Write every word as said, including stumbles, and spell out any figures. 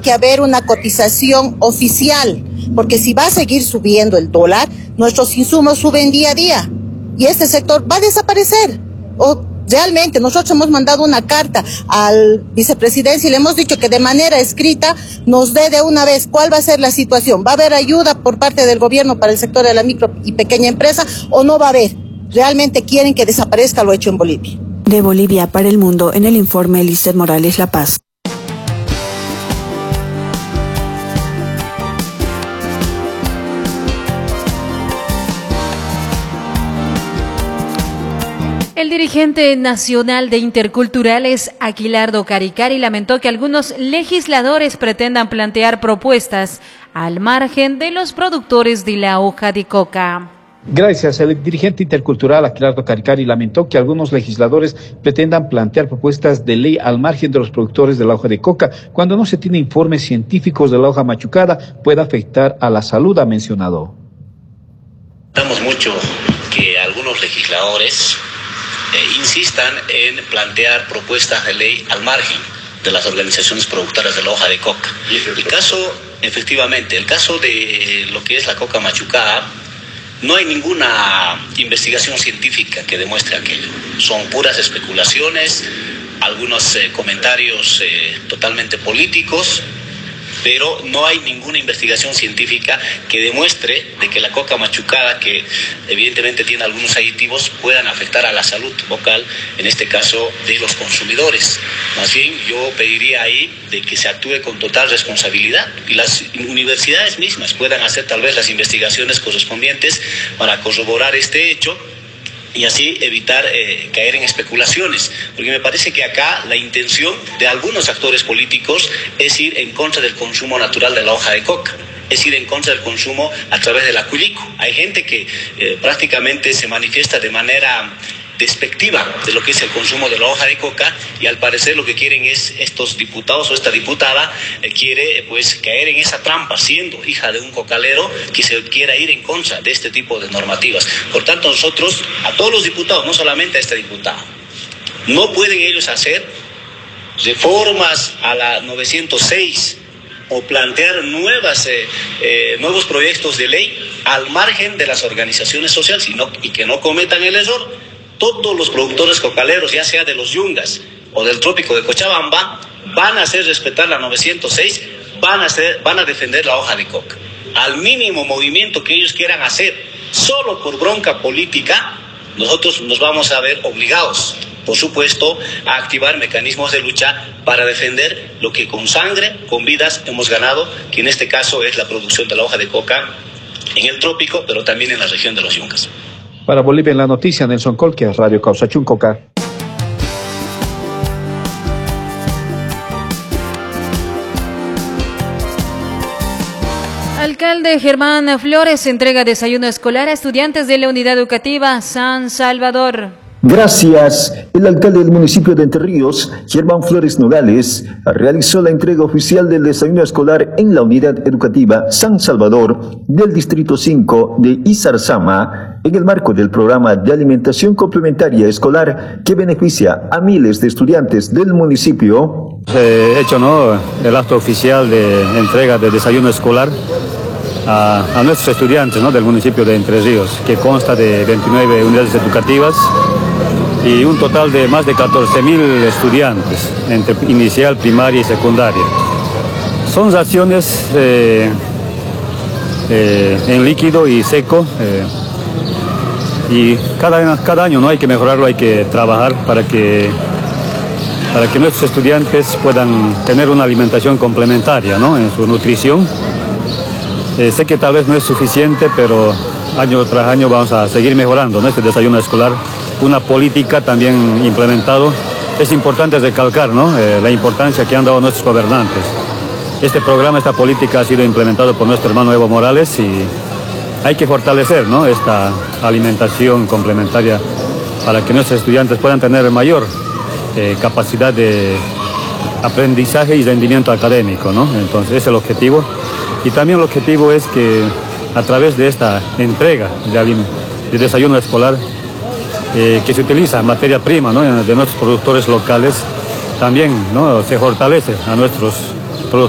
que haber una cotización oficial, porque si va a seguir subiendo el dólar, nuestros insumos suben día a día y este sector va a desaparecer. O realmente nosotros hemos mandado una carta al vicepresidencia y le hemos dicho que de manera escrita nos dé de una vez cuál va a ser la situación. ¿Va a haber ayuda por parte del gobierno para el sector de la micro y pequeña empresa o no va a haber? ¿Realmente quieren que desaparezca lo hecho en Bolivia? De Bolivia para el mundo, en el informe Lizeth Morales, La Paz. El dirigente nacional de Interculturales, Aquilardo Caricari, lamentó que algunos legisladores pretendan plantear propuestas al margen de los productores de la hoja de coca. Gracias. El dirigente intercultural Aquilardo Caricari lamentó que algunos legisladores pretendan plantear propuestas de ley al margen de los productores de la hoja de coca, cuando no se tiene informes científicos de la hoja machucada, puede afectar a la salud, ha mencionado. Notamos mucho que algunos legisladores eh, insistan en plantear propuestas de ley al margen de las organizaciones productoras de la hoja de coca. El caso, efectivamente, el caso de lo que es la coca machucada, no hay ninguna investigación científica que demuestre aquello. Son puras especulaciones, algunos eh, comentarios eh, totalmente políticos, pero no hay ninguna investigación científica que demuestre de que la coca machucada, que evidentemente tiene algunos aditivos, puedan afectar a la salud vocal, en este caso de los consumidores. Más bien yo pediría ahí de que se actúe con total responsabilidad y las universidades mismas puedan hacer tal vez las investigaciones correspondientes para corroborar este hecho y así evitar eh, caer en especulaciones, porque me parece que acá la intención de algunos actores políticos es ir en contra del consumo natural de la hoja de coca, es ir en contra del consumo a través del acuilico. Hay gente que eh, prácticamente se manifiesta de manera despectiva de lo que es el consumo de la hoja de coca y al parecer lo que quieren es estos diputados o esta diputada eh, quiere pues caer en esa trampa siendo hija de un cocalero que se quiera ir en contra de este tipo de normativas. Por tanto nosotros a todos los diputados, no solamente a esta diputada, no pueden ellos hacer reformas a la novecientos seis o plantear nuevas, eh, eh, nuevos proyectos de ley al margen de las organizaciones sociales sino, y que no cometan el error. Todos los productores cocaleros, ya sea de los yungas o del trópico de Cochabamba, van a hacer respetar la novecientos seis, van a, hacer, van a defender la hoja de coca. Al mínimo movimiento que ellos quieran hacer, solo por bronca política, nosotros nos vamos a ver obligados, por supuesto, a activar mecanismos de lucha para defender lo que con sangre, con vidas hemos ganado, que en este caso es la producción de la hoja de coca en el trópico, pero también en la región de los yungas. Para Bolivia en la noticia, Nelson Colque, Radio Causa Chuncoca. Alcalde Germán Flores entrega desayuno escolar a estudiantes de la unidad educativa San Salvador. Gracias. El alcalde del municipio de Entre Ríos, Germán Flores Nogales, realizó la entrega oficial del desayuno escolar en la unidad educativa San Salvador del Distrito cinco de Izarzama, en el marco del programa de alimentación complementaria escolar que beneficia a miles de estudiantes del municipio. He hecho, ¿no?, el acto oficial de entrega de desayuno escolar a, a nuestros estudiantes, ¿no?, del municipio de Entre Ríos, que consta de veintinueve unidades educativas y un total de más de catorce mil estudiantes, entre inicial, primaria y secundaria. Son raciones eh, eh, en líquido y seco, eh, y cada, cada año no hay que mejorarlo, hay que trabajar para que, para que nuestros estudiantes puedan tener una alimentación complementaria, ¿no?, en su nutrición. Eh, sé que tal vez no es suficiente, pero año tras año vamos a seguir mejorando, ¿no?, este desayuno escolar. Una política también implementado. Es importante recalcar, ¿no?, eh, la importancia que han dado nuestros gobernantes. Este programa, esta política ha sido implementado por nuestro hermano Evo Morales y hay que fortalecer, ¿no?, esta alimentación complementaria para que nuestros estudiantes puedan tener mayor eh, capacidad de aprendizaje y rendimiento académico, ¿no? Entonces, ese es el objetivo. Y también el objetivo es que a través de esta entrega de, de desayuno escolar, eh, que se utiliza materia prima, ¿no?, de nuestros productores locales, también, ¿no?, se fortalece a nuestros